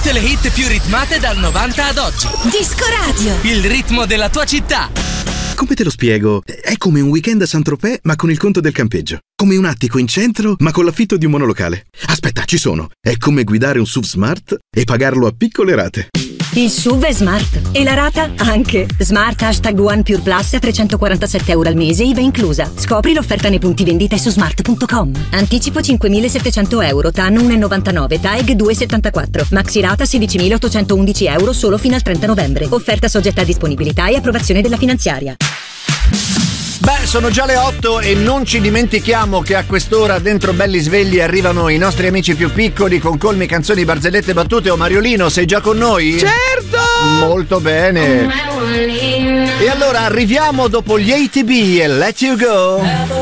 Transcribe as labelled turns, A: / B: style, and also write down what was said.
A: Tutte le hit più ritmate dal 90 ad oggi.
B: Disco Radio.
A: Il ritmo della tua città.
C: Come te lo spiego? È come un weekend a Saint-Tropez ma con il conto del campeggio. Come un attico in centro ma con l'affitto di un monolocale. Aspetta, ci sono. È come guidare un SUV smart e pagarlo a piccole rate.
B: Il SUV è smart e la rata anche. Smart #One Pure Plus a €347 al mese, IVA inclusa. Scopri l'offerta nei punti vendita e su smart.com. Anticipo €5.700, TAN 1,99, TAEG 2,74. Maxi rata €16.811 solo fino al 30 novembre. Offerta soggetta a disponibilità e approvazione della finanziaria.
D: Beh, sono già le 8 e non ci dimentichiamo che a quest'ora dentro Belli Svegli arrivano i nostri amici più piccoli con colmi, canzoni, barzellette, battute. O Mariolino, sei già con noi?
E: Certo!
D: Molto bene. E allora arriviamo dopo gli ATB e Let You Go.